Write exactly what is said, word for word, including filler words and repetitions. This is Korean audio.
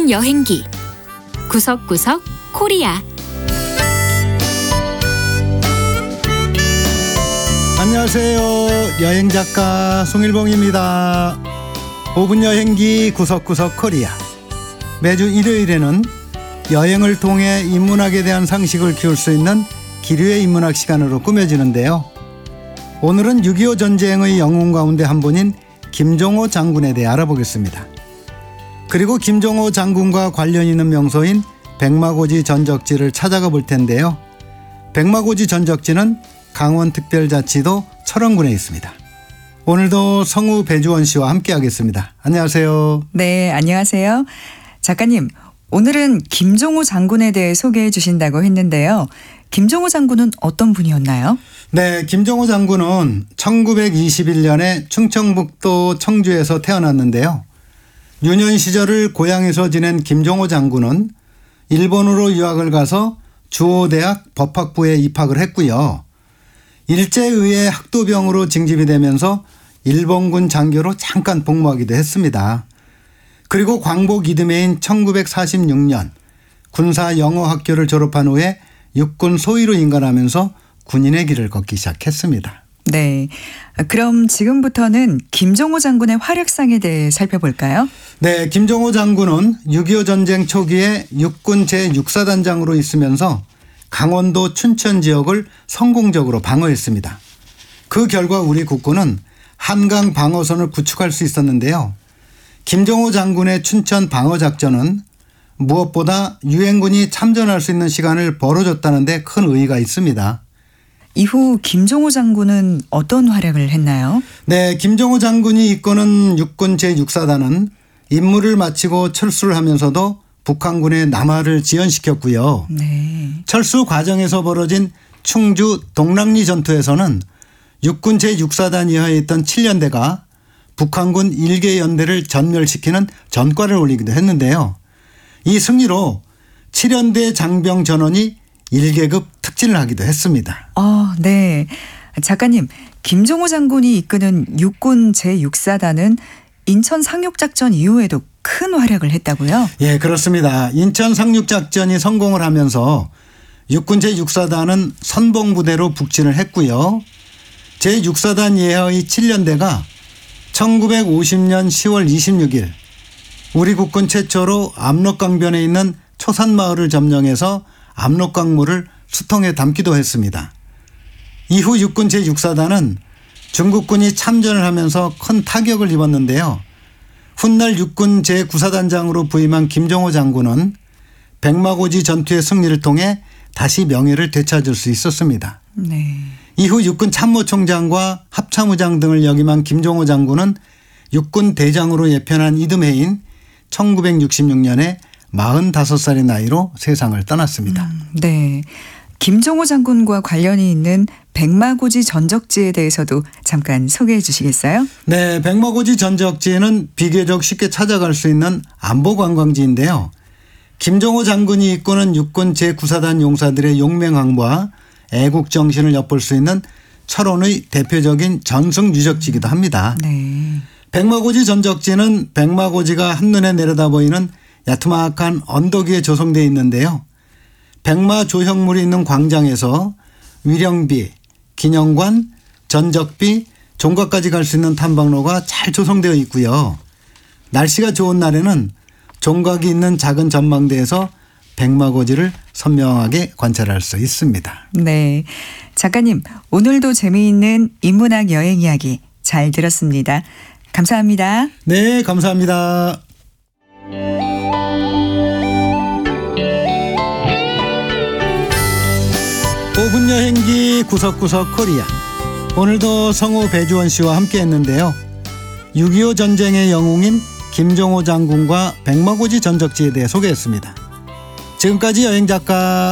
분 여행기 구석구석 코리아. 안녕하세요. 여행작가 송일봉입니다. 오 분 여행기 구석구석 코리아. 매주 일요일에는 여행을 통해 인문학에 대한 상식을 키울 수 있는 기류의 인문학 시간으로 꾸며지는데요. 오늘은 육이오 전쟁의 영웅 가운데 한 분인 김종호 장군에 대해 알아보겠습니다. 그리고 김종호 장군과 관련 있는 명소인 백마고지 전적지를 찾아가 볼 텐데요. 백마고지 전적지는 강원특별자치도 철원군에 있습니다. 오늘도 성우 배주원 씨와 함께하겠습니다. 안녕하세요. 네, 안녕하세요. 작가님, 오늘은 김종호 장군에 대해 소개해 주신다고 했는데요. 김종호 장군은 어떤 분이었나요? 네, 김종호 장군은 천구백이십일 년에 충청북도 청주에서 태어났는데요. 유년 시절을 고향에서 지낸 김종호 장군은 일본으로 유학을 가서 주오대학 법학부에 입학을 했고요. 일제의회 학도병으로 징집이 되면서 일본군 장교로 잠깐 복무하기도 했습니다. 그리고 광복 이듬해인 천구백사십육 년 군사영어학교를 졸업한 후에 육군 소위로 임관하면서 군인의 길을 걷기 시작했습니다. 네, 그럼 지금부터는 김종호 장군의 활약상에 대해 살펴볼까요? 네, 김종호 장군은 육이오 전쟁 초기에 육군 제육 사단장으로 있으면서 강원도 춘천 지역을 성공적으로 방어했습니다. 그 결과 우리 국군은 한강 방어선을 구축할 수 있었는데요. 김종호 장군의 춘천 방어작전은 무엇보다 유엔군이 참전할 수 있는 시간을 벌어줬다는 데 큰 의의가 있습니다. 이후 김종호 장군은 어떤 활약을 했나요? 네, 김종호 장군이 이끄는 육군 제육 사단은 임무를 마치고 철수를 하면서도 북한군의 남하를 지연시켰고요. 네. 철수 과정에서 벌어진 충주 동락리 전투에서는 육군 제육 사단 이하에 있던 칠 년대가 북한군 일 개 연대를 전멸시키는 전과를 올리기도 했는데요. 이 승리로 칠 연대 장병 전원이 일 계급 특진을 하기도 했습니다. 아, 네. 작가님, 김종호 장군이 이끄는 육군 제육 사단은 인천 상륙작전 이후에도 큰 활약을 했다고요? 예, 그렇습니다. 인천 상륙작전이 성공을 하면서 육군 제육 사단은 선봉부대로 북진을 했고요. 제육 사단 예하의 칠 연대가 천구백오십 년 시월 이십육 일 우리 국군 최초로 압록강변에 있는 초산마을을 점령해서 압록강물을 수통에 담기도 했습니다. 이후 육군 제육 사단은 중국군이 참전을 하면서 큰 타격을 입었는데요. 훗날 육군 제구 사단장으로 부임한 김종호 장군은 백마고지 전투의 승리를 통해 다시 명예를 되찾을 수 있었습니다. 네. 이후 육군 참모총장과 합참의장 등을 역임한 김종호 장군은 육군 대장으로 예편한 이듬해인 천구백육십육 년에 마흔다섯 살의 나이로 세상을 떠났습니다. 음, 네. 김종호 장군과 관련이 있는 백마고지 전적지에 대해서도 잠깐 소개해 주시겠어요? 네, 백마고지 전적지는 비교적 쉽게 찾아갈 수 있는 안보 관광지인데요. 김종호 장군이 이끄는 육군 제구 사단 용사들의 용맹함과 애국 정신을 엿볼 수 있는 철원의 대표적인 전승 유적지이기도 합니다. 네. 백마고지 전적지는 백마고지가 한눈에 내려다 보이는 야트막한 언덕 위에 조성되어 있는데요. 백마 조형물이 있는 광장에서 위령비, 기념관, 전적비, 종각까지 갈 수 있는 탐방로가 잘 조성되어 있고요. 날씨가 좋은 날에는 종각이 있는 작은 전망대에서 백마고지를 선명하게 관찰할 수 있습니다. 네, 작가님, 오늘도 재미있는 인문학 여행 이야기 잘 들었습니다. 감사합니다. 네, 감사합니다. 오 분 여행기 구석구석 코리아. 오늘도 성우 배주원 씨와 함께 했는데요. 육이오 전쟁의 영웅인 김종호 장군과 백마고지 전적지에 대해 소개했습니다. 지금까지 여행작가